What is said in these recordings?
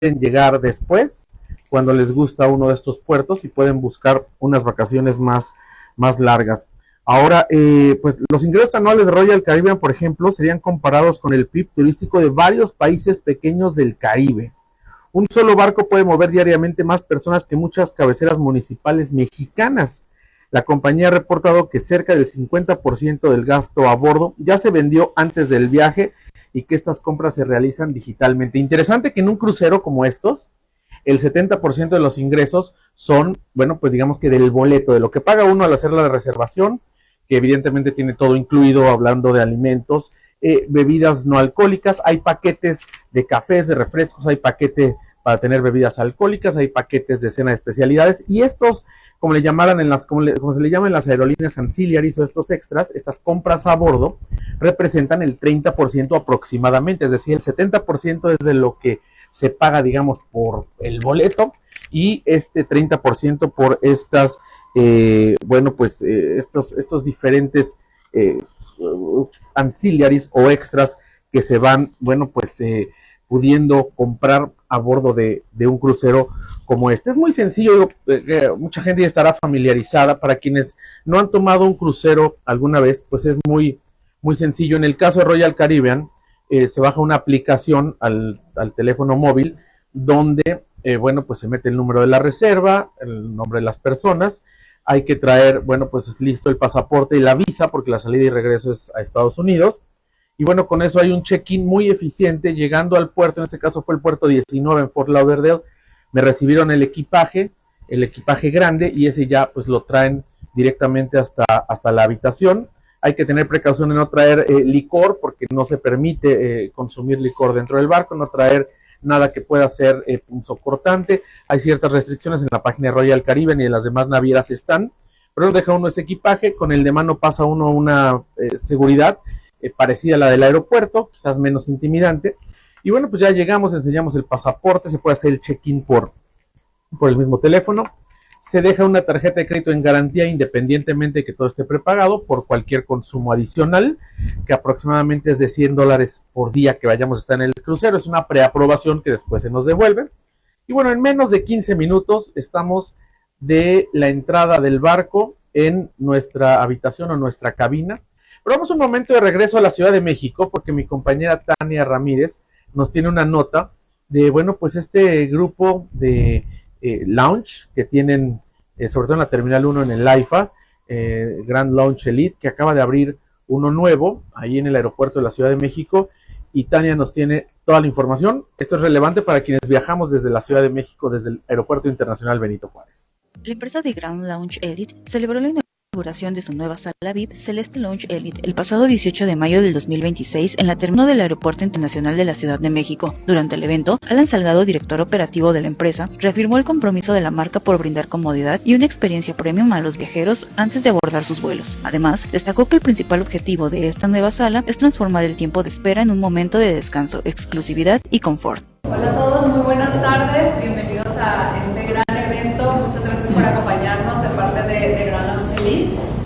llegar después, cuando les gusta uno de estos puertos y pueden buscar unas vacaciones más largas. Ahora, pues los ingresos anuales de Royal Caribbean, por ejemplo, serían comparados con el PIB turístico de varios países pequeños del Caribe. Un solo barco puede mover diariamente más personas que muchas cabeceras municipales mexicanas. La compañía ha reportado que cerca del 50% del gasto a bordo ya se vendió antes del viaje y que estas compras se realizan digitalmente. Interesante que en un crucero como estos, el 70% de los ingresos son, bueno, pues digamos que del boleto, de lo que paga uno al hacer la reservación, que evidentemente tiene todo incluido, hablando de alimentos, bebidas no alcohólicas, hay paquetes de cafés, de refrescos, hay paquete para tener bebidas alcohólicas, hay paquetes de cena de especialidades, y estos, como le llamaran como se le llaman en las aerolíneas ancillaries o estos extras, estas compras a bordo, representan el 30% aproximadamente, es decir, el 70% es de lo que se paga, digamos, por el boleto, y este 30% por estas, bueno, pues estos diferentes ancillaries o extras que se van, bueno, pues pudiendo comprar a bordo de un crucero como este. Es muy sencillo, mucha gente ya estará familiarizada. Para quienes no han tomado un crucero alguna vez, pues es muy sencillo. En el caso de Royal Caribbean, se baja una aplicación al teléfono móvil donde, bueno, pues se mete el número de la reserva, el nombre de las personas. Hay que traer, bueno, pues listo el pasaporte y la visa, porque la salida y regreso es a Estados Unidos. Y bueno, con eso hay un check-in muy eficiente. Llegando al puerto, en este caso fue el puerto 19 en Fort Lauderdale, me recibieron el equipaje grande, y ese ya pues lo traen directamente hasta la habitación. Hay que tener precaución en no traer licor, porque no se permite consumir licor dentro del barco, no traer nada que pueda ser punzocortante. Hay ciertas restricciones en la página de Royal Caribbean y en las demás navieras están, pero deja uno ese equipaje. Con el de mano pasa uno una seguridad parecida a la del aeropuerto, quizás menos intimidante, y bueno, pues ya llegamos, enseñamos el pasaporte, se puede hacer el check-in por el mismo teléfono, se deja una tarjeta de crédito en garantía independientemente de que todo esté prepagado por cualquier consumo adicional, que aproximadamente es de $100 por día que vayamos a estar en el crucero. Es una preaprobación que después se nos devuelve, y bueno, en menos de 15 minutos estamos de la entrada del barco en nuestra habitación o nuestra cabina. Pero vamos un momento de regreso a la Ciudad de México, porque mi compañera Tania Ramírez nos tiene una nota de, bueno, pues este grupo de lounge que tienen, sobre todo en la Terminal 1 en el AIFA, Grand Lounge Elite, que acaba de abrir uno nuevo ahí en el aeropuerto de la Ciudad de México, y Tania nos tiene toda la información. Esto es relevante para quienes viajamos desde la Ciudad de México, desde el Aeropuerto Internacional Benito Juárez. La empresa de Grand Lounge Elite celebró la inauguración de su nueva sala VIP Celeste Lounge Elite el pasado 18 de mayo del 2026 en la terminal del Aeropuerto Internacional de la Ciudad de México. Durante el evento, Alan Salgado, director operativo de la empresa, reafirmó el compromiso de la marca por brindar comodidad y una experiencia premium a los viajeros antes de abordar sus vuelos. Además, destacó que el principal objetivo de esta nueva sala es transformar el tiempo de espera en un momento de descanso, exclusividad y confort. Hola a todos, muy buenas tardes, bienvenidos a este gran evento. Muchas gracias por acompañarnos de parte de Grand Lounge Elite.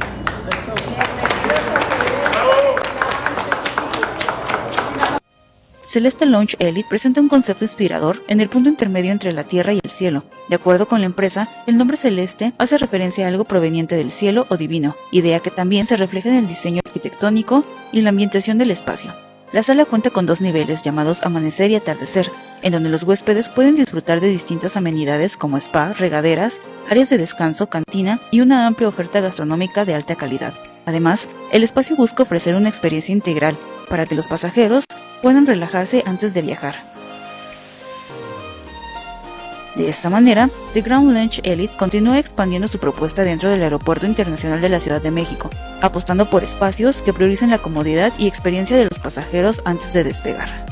Celeste Lounge Elite presenta un concepto inspirador en el punto intermedio entre la tierra y el cielo. De acuerdo con la empresa, el nombre celeste hace referencia a algo proveniente del cielo o divino, idea que también se refleja en el diseño arquitectónico y la ambientación del espacio. La sala cuenta con 2 niveles llamados amanecer y atardecer, en donde los huéspedes pueden disfrutar de distintas amenidades como spa, regaderas, áreas de descanso, cantina y una amplia oferta gastronómica de alta calidad. Además, el espacio busca ofrecer una experiencia integral para que los pasajeros puedan relajarse antes de viajar. De esta manera, The Grand Lounge Elite continúa expandiendo su propuesta dentro del Aeropuerto Internacional de la Ciudad de México, apostando por espacios que prioricen la comodidad y experiencia de los pasajeros antes de despegar.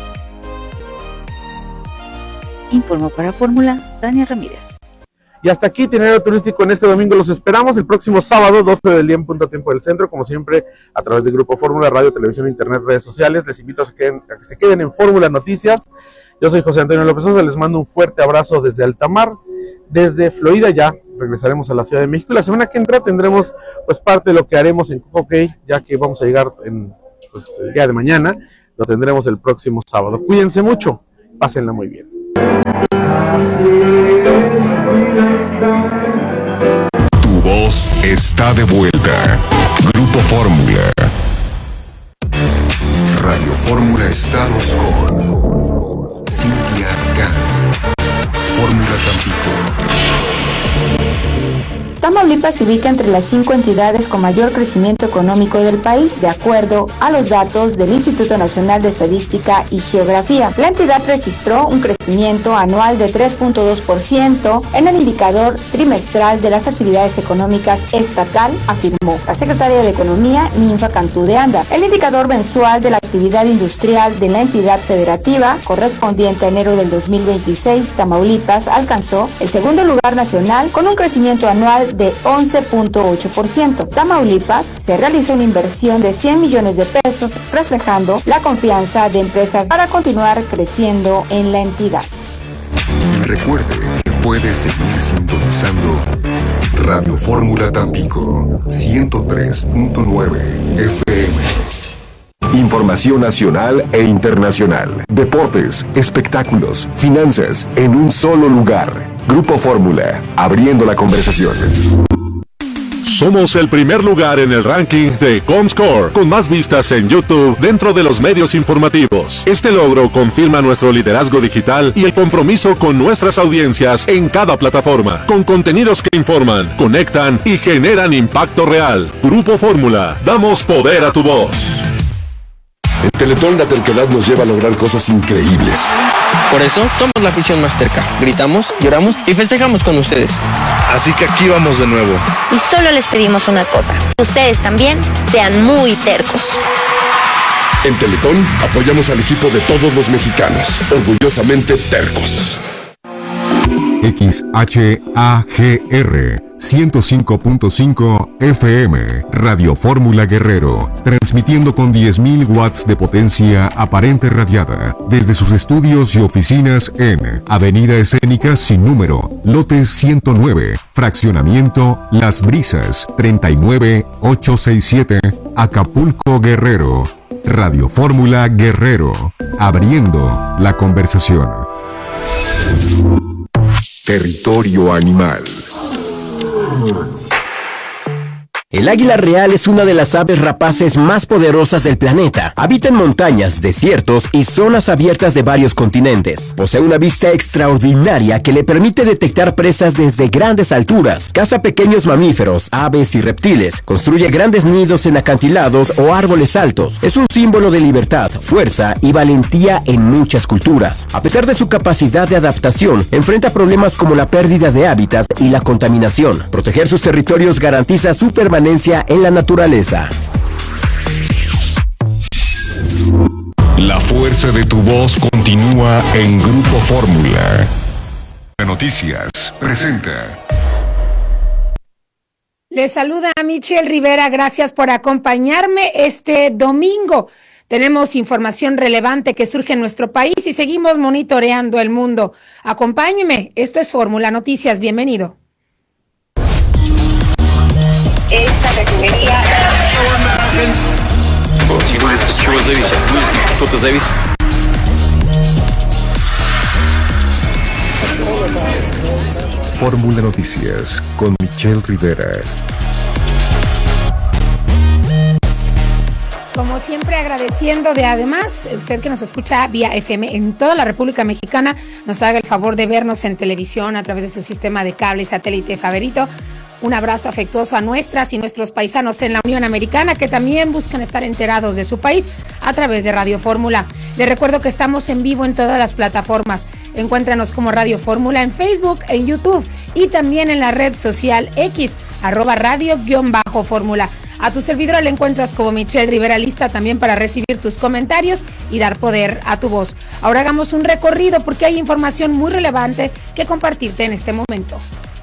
Informó para Fórmula, Tania Ramírez. Y hasta aquí Itinerario Turístico en este domingo. Los esperamos el próximo sábado, 12 del día en punto tiempo del centro, como siempre, a través del Grupo Fórmula, radio, televisión, internet, redes sociales. Les invito a que se queden en Fórmula Noticias. Yo soy José Antonio López Sosa, les mando un fuerte abrazo desde Altamar, desde Florida. Ya regresaremos a la Ciudad de México, y la semana que entra tendremos pues parte de lo que haremos en Coco Cay, ya que vamos a llegar el día de mañana. Lo tendremos el próximo sábado. Cuídense mucho, pásenla muy bien. Tu voz está de vuelta. Grupo Fórmula. Radio Fórmula Estados con Cintia Can. Fórmula Tampico. Tamaulipas se ubica entre las 5 entidades con mayor crecimiento económico del país, de acuerdo a los datos del Instituto Nacional de Estadística y Geografía. La entidad registró un crecimiento anual de 3.2% en el indicador trimestral de las actividades económicas estatal, afirmó la secretaria de Economía, Ninfa Cantú de Anda. El indicador mensual de la actividad industrial de la entidad federativa, correspondiente a enero del 2026, Tamaulipas alcanzó el segundo lugar nacional con un crecimiento anual de 11.8%. Tamaulipas se realizó una inversión de 100 millones de pesos, reflejando la confianza de empresas para continuar creciendo en la entidad. Y recuerde que puede seguir sintonizando Radio Fórmula Tampico 103.9 FM. Información nacional e internacional, deportes, espectáculos, finanzas, en un solo lugar. Grupo Fórmula, abriendo la conversación. Somos el primer lugar en el ranking de Comscore, con más vistas en YouTube dentro de los medios informativos. Este logro confirma nuestro liderazgo digital y el compromiso con nuestras audiencias en cada plataforma, con contenidos que informan, conectan y generan impacto real. Grupo Fórmula, damos poder a tu voz. En Teletón la terquedad nos lleva a lograr cosas increíbles. Por eso somos la afición más terca. Gritamos, lloramos y festejamos con ustedes. Así que aquí vamos de nuevo. Y solo les pedimos una cosa. Ustedes también sean muy tercos. En Teletón apoyamos al equipo de todos los mexicanos. Orgullosamente tercos. XHAGR 105.5 FM, Radio Fórmula Guerrero, transmitiendo con 10.000 watts de potencia aparente radiada desde sus estudios y oficinas en Avenida Escénica sin número, lote 109, fraccionamiento Las Brisas, 39867, Acapulco, Guerrero. Radio Fórmula Guerrero, abriendo la conversación. Territorio animal. El águila real es una de las aves rapaces más poderosas del planeta. Habita en montañas, desiertos y zonas abiertas de varios continentes. Posee una vista extraordinaria que le permite detectar presas desde grandes alturas. Caza pequeños mamíferos, aves y reptiles. Construye grandes nidos en acantilados o árboles altos. Es un símbolo de libertad, fuerza y valentía en muchas culturas. A pesar de su capacidad de adaptación, enfrenta problemas como la pérdida de hábitat y la contaminación. Proteger sus territorios garantiza su permanencia en la naturaleza. La fuerza de tu voz continúa en Grupo Fórmula. Noticias presenta. Les saluda a Michelle Rivera, gracias por acompañarme este domingo. Tenemos información relevante que surge en nuestro país y seguimos monitoreando el mundo. Acompáñeme, esto es Fórmula Noticias, bienvenido. Esta refinería. Fórmula Noticias con Michelle Rivera. Como siempre, agradeciendo de además, usted que nos escucha vía FM en toda la República Mexicana, nos haga el favor de vernos en televisión a través de su sistema de cable y satélite favorito. Un abrazo afectuoso a nuestras y nuestros paisanos en la Unión Americana que también buscan estar enterados de su país a través de Radio Fórmula. Les recuerdo que estamos en vivo en todas las plataformas. Encuéntranos como Radio Fórmula en Facebook, en YouTube y también en la red social X, @radio_fórmula. A tu servidora le encuentras como Michelle Rivera, lista también para recibir tus comentarios y dar poder a tu voz. Ahora hagamos un recorrido porque hay información muy relevante que compartirte en este momento.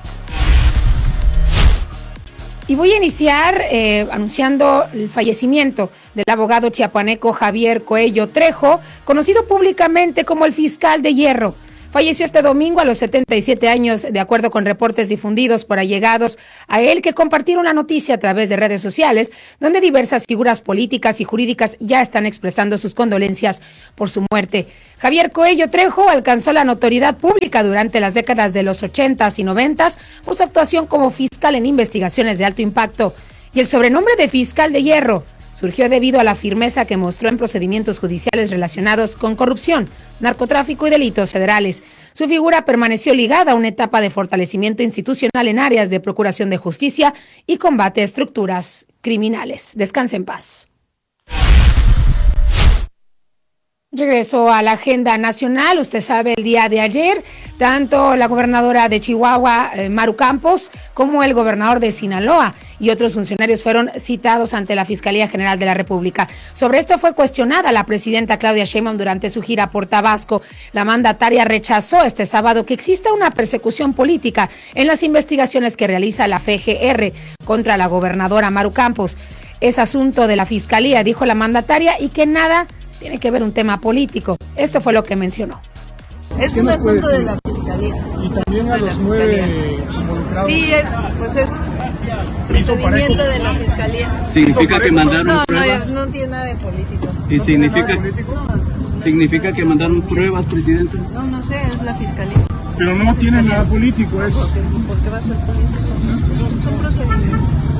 Y voy a iniciar anunciando el fallecimiento del abogado chiapaneco Javier Coello Trejo, conocido públicamente como el Fiscal de Hierro. Falleció este domingo a los 77 años, de acuerdo con reportes difundidos por allegados a él que compartieron la noticia a través de redes sociales, donde diversas figuras políticas y jurídicas ya están expresando sus condolencias por su muerte. Javier Coello Trejo alcanzó la notoriedad pública durante las décadas de los 80s y 90s por su actuación como fiscal en investigaciones de alto impacto. Y el sobrenombre de fiscal de hierro surgió debido a la firmeza que mostró en procedimientos judiciales relacionados con corrupción, narcotráfico y delitos federales. Su figura permaneció ligada a una etapa de fortalecimiento institucional en áreas de procuración de justicia y combate a estructuras criminales. Descanse en paz. Regreso a la agenda nacional. Usted sabe, el día de ayer, tanto la gobernadora de Chihuahua, Maru Campos, como el gobernador de Sinaloa y otros funcionarios fueron citados ante la Fiscalía General de la República. Sobre esto fue cuestionada la presidenta Claudia Sheinbaum durante su gira por Tabasco. La mandataria rechazó este sábado que exista una persecución política en las investigaciones que realiza la FGR contra la gobernadora Maru Campos. Es asunto de la Fiscalía, dijo la mandataria, y que nada tiene que ver un tema político. Esto fue lo que mencionó. Es un asunto de la Fiscalía. Y también a los 9 involucrados. Sí, es procedimiento de la Fiscalía. ¿Significa que mandaron pruebas? No tiene nada de político. ¿Y significa que mandaron pruebas, presidente? No sé, es la Fiscalía. Pero no tiene nada político eso. ¿Por qué va a ser político? Son procedimientos.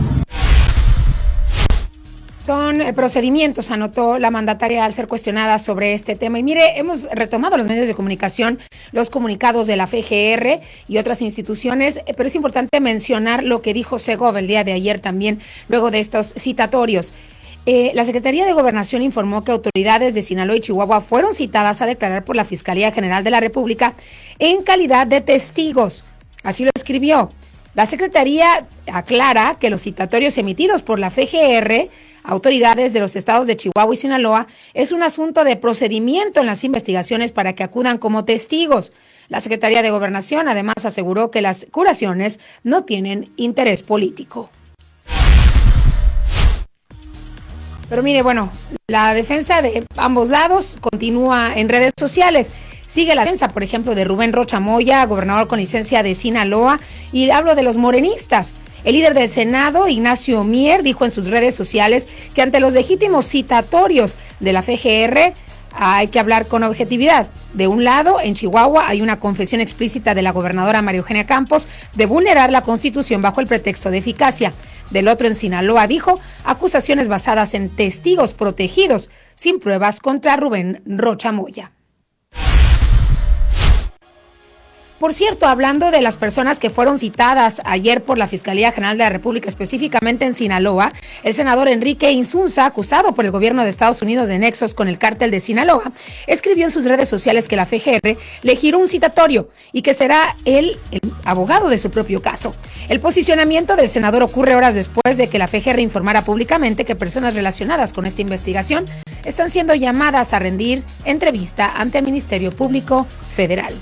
Son procedimientos, anotó la mandataria al ser cuestionada sobre este tema. Y mire, hemos retomado los medios de comunicación, los comunicados de la FGR y otras instituciones, pero es importante mencionar lo que dijo Segov el día de ayer también, luego de estos citatorios. La Secretaría de Gobernación informó que autoridades de Sinaloa y Chihuahua fueron citadas a declarar por la Fiscalía General de la República en calidad de testigos. Así lo escribió. La Secretaría aclara que los citatorios emitidos por la FGR, autoridades de los estados de Chihuahua y Sinaloa, es un asunto de procedimiento en las investigaciones para que acudan como testigos. La Secretaría de Gobernación además aseguró que las curaciones no tienen interés político. Pero mire, bueno, la defensa de ambos lados continúa en redes sociales. Sigue la defensa, por ejemplo, de Rubén Rocha Moya, gobernador con licencia de Sinaloa, y hablo de los morenistas. El líder del Senado, Ignacio Mier, dijo en sus redes sociales que ante los legítimos citatorios de la FGR hay que hablar con objetividad. De un lado, en Chihuahua hay una confesión explícita de la gobernadora María Eugenia Campos de vulnerar la Constitución bajo el pretexto de eficacia. Del otro, en Sinaloa, dijo acusaciones basadas en testigos protegidos sin pruebas contra Rubén Rocha Moya. Por cierto, hablando de las personas que fueron citadas ayer por la Fiscalía General de la República, específicamente en Sinaloa, el senador Enrique Insunza, acusado por el gobierno de Estados Unidos de nexos con el cártel de Sinaloa, escribió en sus redes sociales que la FGR le giró un citatorio y que será él el abogado de su propio caso. El posicionamiento del senador ocurre horas después de que la FGR informara públicamente que personas relacionadas con esta investigación están siendo llamadas a rendir entrevista ante el Ministerio Público Federal.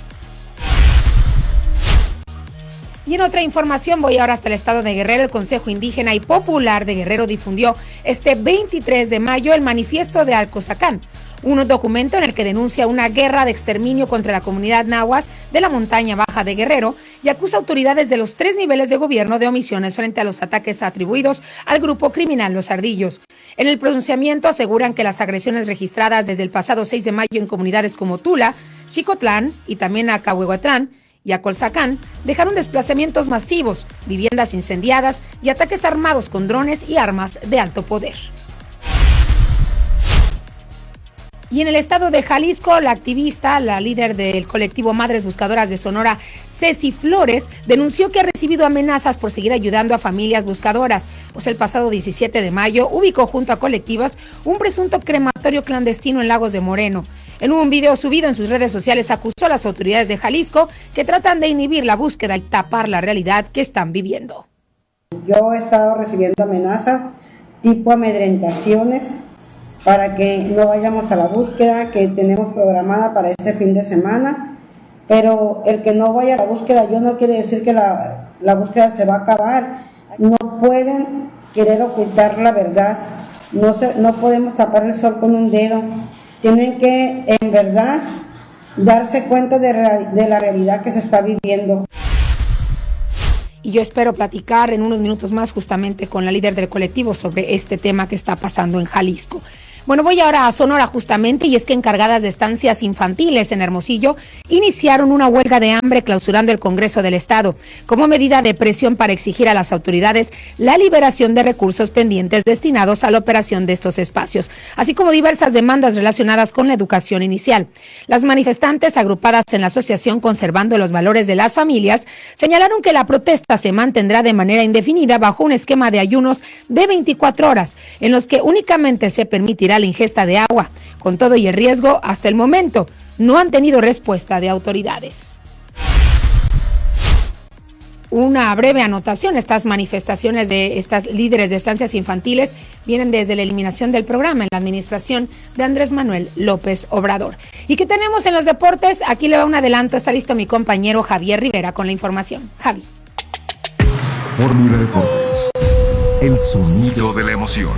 Y en otra información, voy ahora hasta el estado de Guerrero. El Consejo Indígena y Popular de Guerrero difundió este 23 de mayo el Manifiesto de Alcozacán, un documento en el que denuncia una guerra de exterminio contra la comunidad náhuatl de la montaña baja de Guerrero y acusa a autoridades de los 3 niveles de gobierno de omisiones frente a los ataques atribuidos al grupo criminal Los Ardillos. En el pronunciamiento aseguran que las agresiones registradas desde el pasado 6 de mayo en comunidades como Tula, Chicotlán y también Acahuehuatlán y a Colzacán dejaron desplazamientos masivos, viviendas incendiadas y ataques armados con drones y armas de alto poder. Y en el estado de Jalisco, la activista, la líder del colectivo Madres Buscadoras de Sonora, Ceci Flores, denunció que ha recibido amenazas por seguir ayudando a familias buscadoras, pues el pasado 17 de mayo ubicó junto a colectivas un presunto crematorio clandestino en Lagos de Moreno. En un video subido en sus redes sociales acusó a las autoridades de Jalisco que tratan de inhibir la búsqueda y tapar la realidad que están viviendo. Yo he estado recibiendo amenazas tipo amedrentaciones para que no vayamos a la búsqueda que tenemos programada para este fin de semana, pero el que no vaya a la búsqueda yo no quiere decir que la búsqueda se va a acabar. No pueden querer ocultar la verdad, no podemos tapar el sol con un dedo. Tienen que en verdad darse cuenta de la realidad que se está viviendo. Y yo espero platicar en unos minutos más justamente con la líder del colectivo sobre este tema que está pasando en Jalisco. Bueno, voy ahora a Sonora justamente, y es que encargadas de estancias infantiles en Hermosillo iniciaron una huelga de hambre clausurando el Congreso del Estado como medida de presión para exigir a las autoridades la liberación de recursos pendientes destinados a la operación de estos espacios, así como diversas demandas relacionadas con la educación inicial. Las manifestantes, agrupadas en la Asociación Conservando los Valores de las Familias, señalaron que la protesta se mantendrá de manera indefinida bajo un esquema de ayunos de 24 horas, en los que únicamente se permitirá la ingesta de agua. Con todo y el riesgo, hasta el momento no han tenido respuesta de autoridades. Una breve anotación: estas manifestaciones de estas líderes de estancias infantiles vienen desde la eliminación del programa en la administración de Andrés Manuel López Obrador. ¿Y qué tenemos en los deportes? Aquí le va un adelanto. Está listo mi compañero Javier Rivera con la información. Javi. Fórmula Deportes. El sonido de la emoción.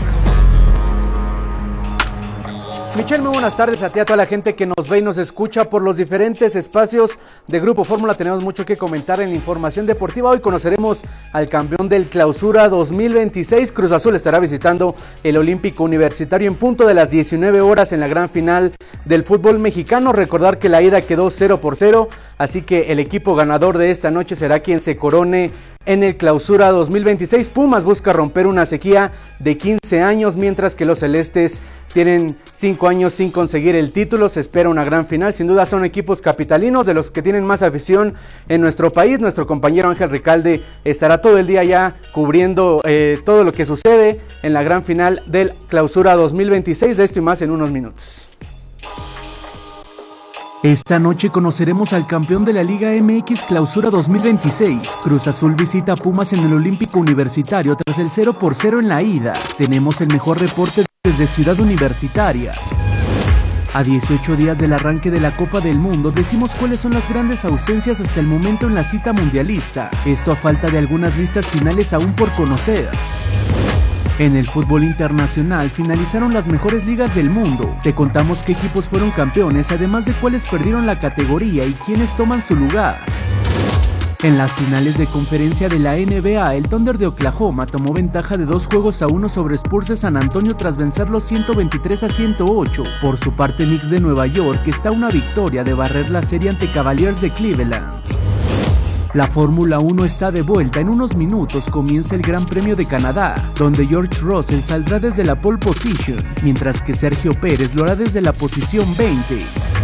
Michelle, muy buenas tardes a ti, a toda la gente que nos ve y nos escucha por los diferentes espacios de Grupo Fórmula. Tenemos mucho que comentar en la información deportiva. Hoy conoceremos al campeón del Clausura 2026. Cruz Azul estará visitando el Olímpico Universitario en punto de las 19 horas en la gran final del fútbol mexicano. Recordar que la ida quedó 0-0, así que el equipo ganador de esta noche será quien se corone en el Clausura 2026. Pumas busca romper una sequía de 15 años, mientras que los celestes tienen 5 años sin conseguir el título. Se espera una gran final. Sin duda son equipos capitalinos, de los que tienen más afición en nuestro país. Nuestro compañero Ángel Ricalde estará todo el día ya cubriendo todo lo que sucede en la gran final del Clausura 2026. De esto y más en unos minutos. Esta noche conoceremos al campeón de la Liga MX Clausura 2026. Cruz Azul visita a Pumas en el Olímpico Universitario tras el 0-0 en la ida. Tenemos el mejor reporte desde Ciudad Universitaria. A 18 días del arranque de la Copa del Mundo, decimos cuáles son las grandes ausencias hasta el momento en la cita mundialista. Esto a falta de algunas listas finales aún por conocer. En el fútbol internacional finalizaron las mejores ligas del mundo. Te contamos qué equipos fueron campeones, además de cuáles perdieron la categoría y quiénes toman su lugar. En las finales de conferencia de la NBA, el Thunder de Oklahoma tomó ventaja de 2-1 sobre Spurs de San Antonio tras vencerlos 123-108. Por su parte, Knicks de Nueva York está a una victoria de barrer la serie ante Cavaliers de Cleveland. La Fórmula 1 está de vuelta. En unos minutos comienza el Gran Premio de Canadá, donde George Russell saldrá desde la pole position, mientras que Sergio Pérez lo hará desde la posición 20.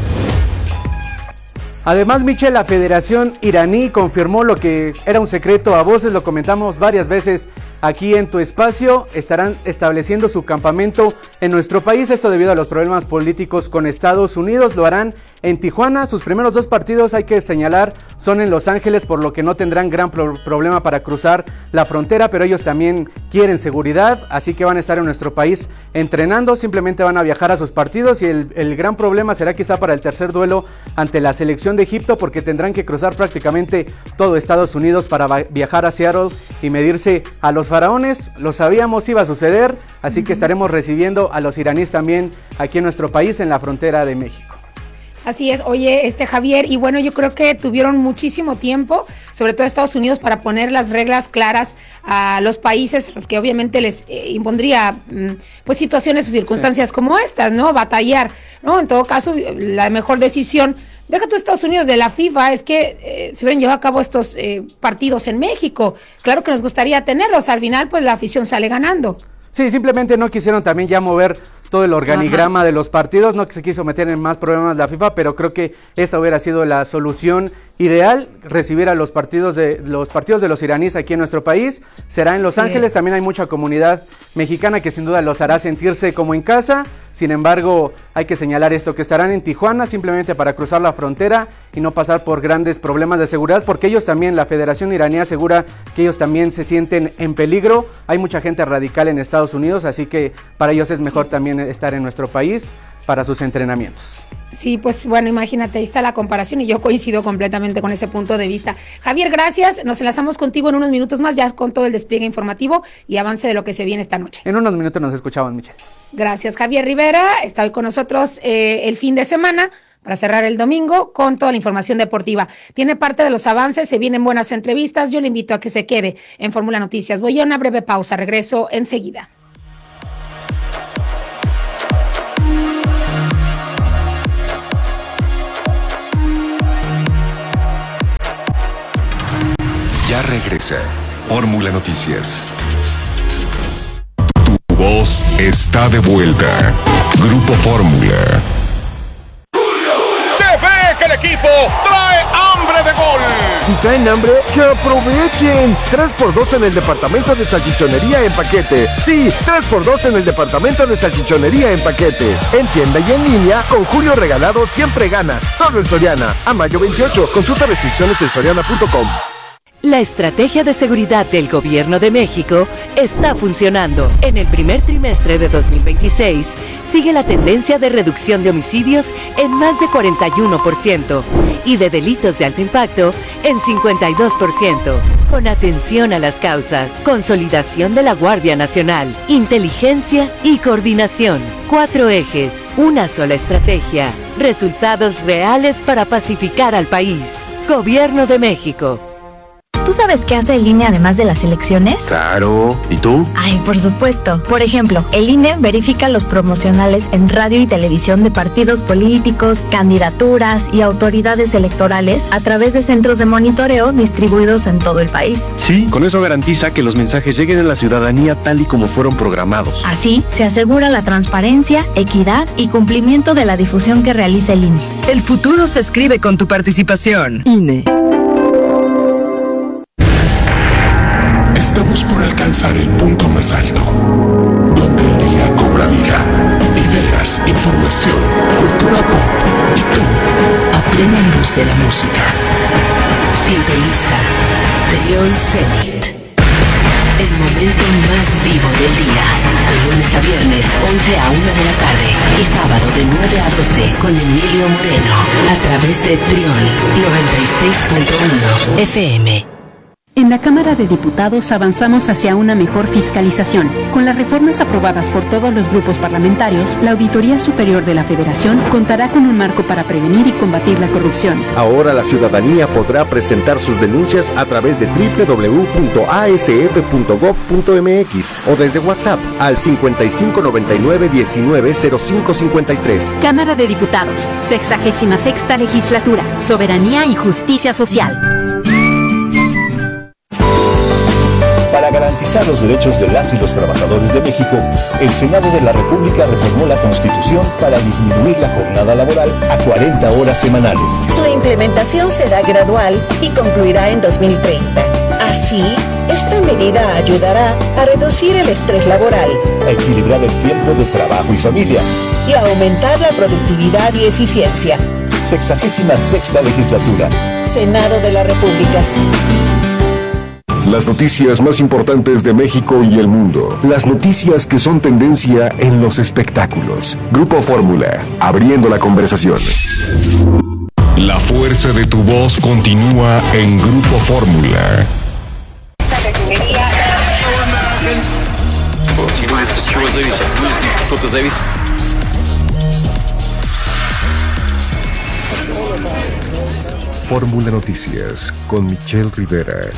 Además, Michelle, la Federación iraní confirmó lo que era un secreto a voces, lo comentamos varias veces aquí en tu espacio. Estarán estableciendo su campamento en nuestro país, esto debido a los problemas políticos con Estados Unidos. Lo harán en Tijuana. Sus primeros 2 partidos, hay que señalar, son en Los Ángeles, por lo que no tendrán gran problema para cruzar la frontera, pero ellos también quieren seguridad, así que van a estar en nuestro país entrenando. Simplemente van a viajar a sus partidos, y el gran problema será quizá para el tercer duelo ante la selección de Egipto, porque tendrán que cruzar prácticamente todo Estados Unidos para viajar a Seattle y medirse a los faraones. Lo sabíamos, iba a suceder, así que estaremos recibiendo a los iraníes también aquí en nuestro país, en la frontera de México. Así es. Oye, Javier, y bueno, yo creo que tuvieron muchísimo tiempo, sobre todo Estados Unidos, para poner las reglas claras a los países, los que obviamente les impondría pues situaciones o circunstancias como estas, ¿no? Batallar, ¿no? En todo caso, la mejor decisión, deja tú Estados Unidos, de la FIFA, es que se hubieran llevado a cabo estos partidos en México. Claro que nos gustaría tenerlos, al final pues la afición sale ganando. Sí, simplemente no quisieron también ya mover todo el organigrama de los partidos, no que se quiso meter en más problemas la FIFA, pero creo que esa hubiera sido la solución ideal, recibir a los partidos de los iraníes aquí en nuestro país. Será en Los Ángeles. También hay mucha comunidad mexicana que sin duda los hará sentirse como en casa. Sin embargo, hay que señalar esto, que estarán en Tijuana simplemente para cruzar la frontera y no pasar por grandes problemas de seguridad, porque ellos también, la Federación iraní asegura que ellos también se sienten en peligro. Hay mucha gente radical en Estados Unidos, así que para ellos es mejor también estar en nuestro país para sus entrenamientos. Sí, pues bueno, imagínate, ahí está la comparación y yo coincido completamente con ese punto de vista. Javier, gracias, nos enlazamos contigo en unos minutos más, ya con todo el despliegue informativo y avance de lo que se viene esta noche. En unos minutos nos escuchamos, Michelle. Gracias, Javier Rivera, está hoy con nosotros el fin de semana, para cerrar el domingo con toda la información deportiva. Tiene parte de los avances, se vienen buenas entrevistas. Yo le invito a que se quede en Fórmula Noticias. Voy a una breve pausa, regreso enseguida. Ya regresa Fórmula Noticias. Tu voz está de vuelta. Grupo Fórmula. Se ve que el equipo trae hambre de gol. Si traen hambre, que aprovechen. 3x2 en el departamento de salchichonería en paquete. Sí, 3x2 en el departamento de salchichonería en paquete. En tienda y en línea, con Julio Regalado siempre ganas. Solo en Soriana. A mayo 28. Consulta restricciones en soriana.com. La estrategia de seguridad del Gobierno de México está funcionando. En el primer trimestre de 2026, sigue la tendencia de reducción de homicidios en más de 41% y de delitos de alto impacto en 52%. Con atención a las causas, consolidación de la Guardia Nacional, inteligencia y coordinación. 4 ejes, una sola estrategia, resultados reales para pacificar al país. Gobierno de México. ¿Tú sabes qué hace el INE además de las elecciones? Claro, ¿y tú? Ay, por supuesto. Por ejemplo, el INE verifica los promocionales en radio y televisión de partidos políticos, candidaturas y autoridades electorales a través de centros de monitoreo distribuidos en todo el país. Sí, con eso garantiza que los mensajes lleguen a la ciudadanía tal y como fueron programados. Así, se asegura la transparencia, equidad y cumplimiento de la difusión que realiza el INE. El futuro se escribe con tu participación. INE. Estamos por alcanzar el punto más alto, donde el día cobra vida, ideas, información, cultura pop y tú, a plena luz de la música. Sintoniza Trión Zenit, el momento más vivo del día, de lunes a viernes, 11 a 1 de la tarde y sábado de 9 a 12 con Emilio Moreno, a través de Trión 96.1 FM. En la Cámara de Diputados avanzamos hacia una mejor fiscalización. Con las reformas aprobadas por todos los grupos parlamentarios, la Auditoría Superior de la Federación contará con un marco para prevenir y combatir la corrupción. Ahora la ciudadanía podrá presentar sus denuncias a través de www.asf.gov.mx o desde WhatsApp al 5599-190553. Cámara de Diputados, 66ª Legislatura, Soberanía y Justicia Social. Para garantizar los derechos de las y los trabajadores de México, el Senado de la República reformó la Constitución para disminuir la jornada laboral a 40 horas semanales. Su implementación será gradual y concluirá en 2030. Así, esta medida ayudará a reducir el estrés laboral, a equilibrar el tiempo de trabajo y familia y a aumentar la productividad y eficiencia. 66ª Legislatura. Senado de la República. Las noticias más importantes de México y el mundo. Las noticias que son tendencia en los espectáculos. Grupo Fórmula, abriendo la conversación. La fuerza de tu voz continúa en Grupo Fórmula. Fórmula Noticias con Michelle Rivera.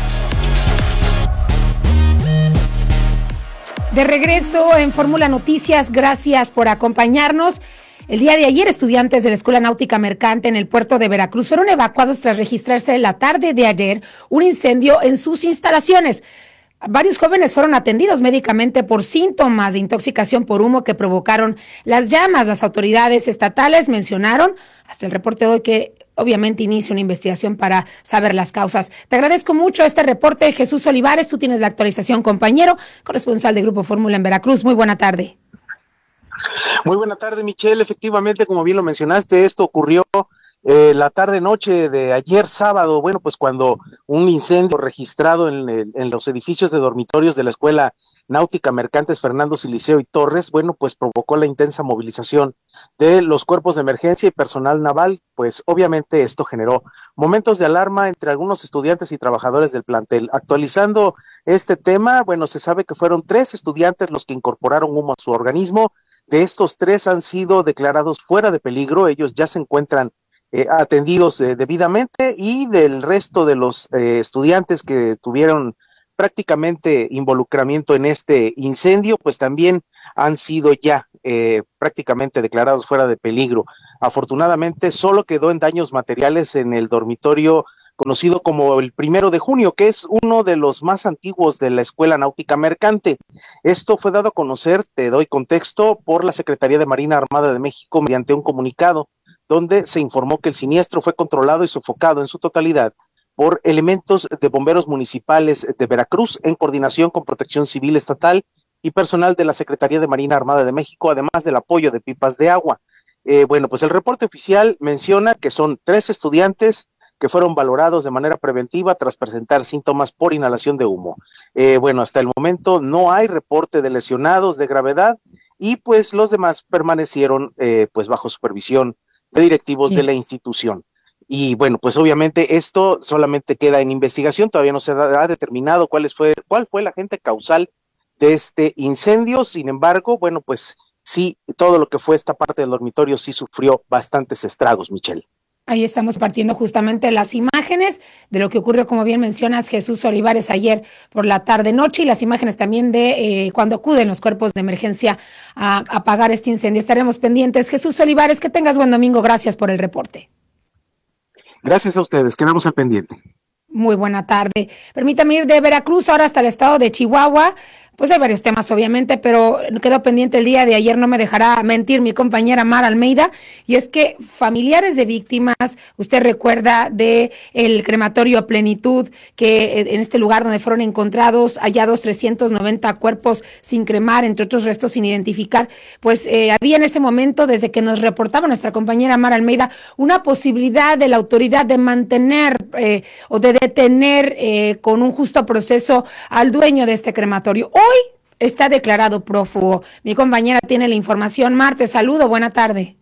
De regreso en Fórmula Noticias, gracias por acompañarnos. El día de ayer, estudiantes de la Escuela Náutica Mercante en el puerto de Veracruz fueron evacuados tras registrarse la tarde de ayer un incendio en sus instalaciones. Varios jóvenes fueron atendidos médicamente por síntomas de intoxicación por humo que provocaron las llamas. Las autoridades estatales mencionaron hasta el reporte de hoy que obviamente inicia una investigación para saber las causas. Te agradezco mucho este reporte, Jesús Olivares. Tú tienes la actualización, compañero, corresponsal de Grupo Fórmula en Veracruz. Muy buena tarde. Muy buena tarde, Michelle. Efectivamente, como bien lo mencionaste, esto ocurrió la tarde-noche de ayer sábado, bueno, pues cuando un incendio registrado en los edificios de dormitorios de la Escuela Náutica Mercantes Fernando Siliceo y Torres, bueno, pues provocó la intensa movilización de los cuerpos de emergencia y personal naval. Pues obviamente esto generó momentos de alarma entre algunos estudiantes y trabajadores del plantel. Actualizando este tema, bueno, se sabe que fueron 3 estudiantes los que incorporaron humo a su organismo. De estos 3 han sido declarados fuera de peligro, ellos ya se encuentran atendidos debidamente, y del resto de los estudiantes que tuvieron prácticamente involucramiento en este incendio, pues también han sido ya prácticamente declarados fuera de peligro. Afortunadamente solo quedó en daños materiales en el dormitorio conocido como el 1 de junio, que es uno de los más antiguos de la Escuela Náutica Mercante. Esto fue dado a conocer, te doy contexto, por la Secretaría de Marina Armada de México mediante un comunicado, donde se informó que el siniestro fue controlado y sofocado en su totalidad por elementos de bomberos municipales de Veracruz en coordinación con Protección Civil Estatal y personal de la Secretaría de Marina Armada de México, además del apoyo de pipas de agua. Bueno, pues el reporte oficial menciona que son 3 estudiantes que fueron valorados de manera preventiva tras presentar síntomas por inhalación de humo. Bueno, hasta el momento no hay reporte de lesionados de gravedad, y pues los demás permanecieron pues bajo supervisión de directivos de la institución. Y bueno, pues obviamente esto solamente queda en investigación, todavía no se ha determinado cuál fue el agente causal de este incendio. Sin embargo, bueno, pues sí, todo lo que fue esta parte del dormitorio sí sufrió bastantes estragos, Michelle. Ahí estamos partiendo justamente las imágenes de lo que ocurrió, como bien mencionas, Jesús Olivares, ayer por la tarde-noche, y las imágenes también de cuando acuden los cuerpos de emergencia a apagar este incendio. Estaremos pendientes. Jesús Olivares, que tengas buen domingo. Gracias por el reporte. Gracias a ustedes. Quedamos al pendiente. Muy buena tarde. Permítame ir de Veracruz ahora hasta el estado de Chihuahua. Pues hay varios temas, obviamente, pero quedó pendiente el día de ayer, no me dejará mentir mi compañera Mar Almeida, y es que familiares de víctimas, usted recuerda de el crematorio Plenitud, que en este lugar donde fueron encontrados, hallados 390 cuerpos sin cremar, entre otros restos sin identificar, pues había en ese momento, desde que nos reportaba nuestra compañera Mar Almeida, una posibilidad de la autoridad de mantener o de detener con un justo proceso al dueño de este crematorio. Hoy está declarado prófugo. Mi compañera tiene la información. Mar, te saludo. Buena tarde.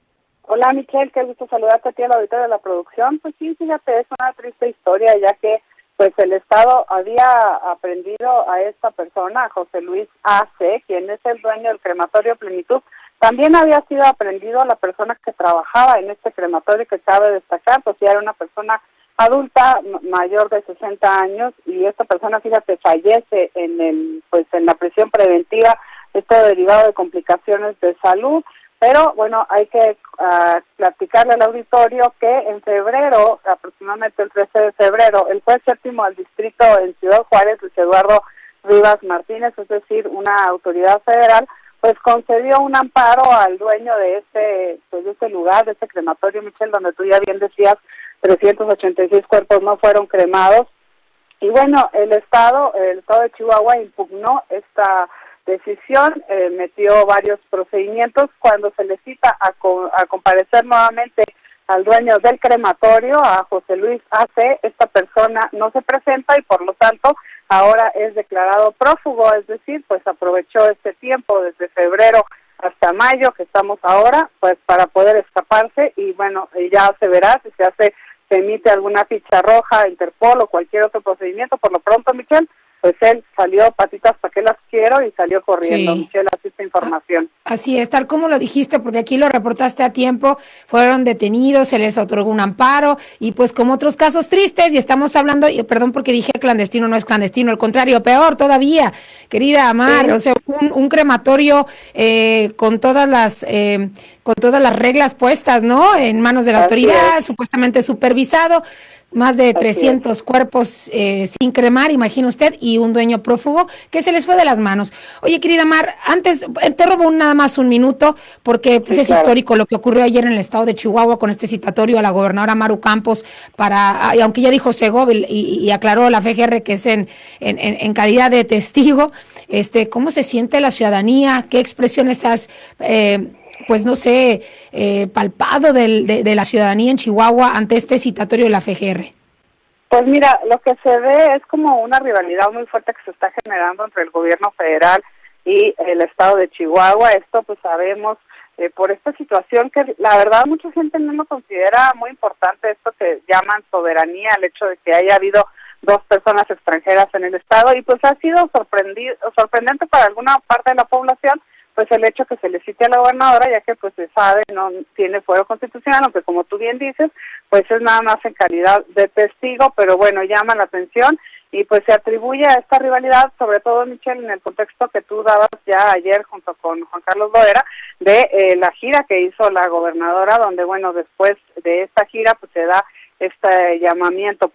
Hola, Michelle. Qué gusto saludarte a ti, a la auditoría de la producción. Pues sí, fíjate, es una triste historia, ya que pues el Estado había aprendido a esta persona, a José Luis A.C., quien es el dueño del crematorio Plenitud. También había sido aprendido a la persona que trabajaba en este crematorio, que cabe destacar, pues ya era una persona adulta, mayor de 60 años, y esta persona, fíjate, fallece en la prisión preventiva, esto derivado de complicaciones de salud. Pero bueno, hay que platicarle al auditorio que en febrero, aproximadamente el 13 de febrero, el juez séptimo del distrito en Ciudad Juárez, Luis Eduardo Rivas Martínez, es decir, una autoridad federal, pues concedió un amparo al dueño de este lugar, de este crematorio, Michelle, donde tú ya bien decías, 386 cuerpos no fueron cremados. Y bueno, el Estado de Chihuahua impugnó esta decisión, metió varios procedimientos. Cuando se le cita a comparecer nuevamente al dueño del crematorio, a José Luis A.C., esta persona no se presenta y por lo tanto ahora es declarado prófugo, es decir, pues aprovechó este tiempo desde febrero hasta mayo, que estamos ahora, pues para poder escaparse. Y bueno, ya se verá si se emite alguna ficha roja, Interpol o cualquier otro procedimiento. Por lo pronto, Michelle, pues él salió patitas para que las quiero y salió corriendo. Sí. Michelle, así esta información. Así es, tal como lo dijiste, porque aquí lo reportaste a tiempo, fueron detenidos, se les otorgó un amparo, y pues como otros casos tristes, y estamos hablando, y perdón porque dije clandestino, no es clandestino, al contrario, peor todavía, querida Amar, sí. O sea, un crematorio con todas las reglas puestas, ¿no? En manos de la autoridad, supuestamente supervisado. Más de 300 cuerpos sin cremar, imagina usted, y un dueño prófugo que se les fue de las manos. Oye, querida Mar, antes te robo nada más un minuto, porque pues, sí, es histórico lo que ocurrió ayer en el estado de Chihuahua con este citatorio a la gobernadora Maru Campos, aunque ya dijo Segov y aclaró la FGR que es en calidad de testigo. ¿Cómo se siente la ciudadanía? ¿Qué expresiones has pues no sé, palpado de la ciudadanía en Chihuahua ante este citatorio de la FGR? Pues mira, lo que se ve es como una rivalidad muy fuerte que se está generando entre el gobierno federal y el estado de Chihuahua. Esto pues sabemos por esta situación que la verdad mucha gente no lo considera muy importante, esto que llaman soberanía, el hecho de que haya habido 2 personas extranjeras en el estado, y pues ha sido sorprendente para alguna parte de la población, pues el hecho que se le cite a la gobernadora, ya que pues se sabe, no tiene fuero constitucional, aunque como tú bien dices, pues es nada más en calidad de testigo, pero bueno, llama la atención y pues se atribuye a esta rivalidad, sobre todo, Michelle, en el contexto que tú dabas ya ayer junto con Juan Carlos Loera, de la gira que hizo la gobernadora, donde bueno, después de esta gira pues se da este llamamiento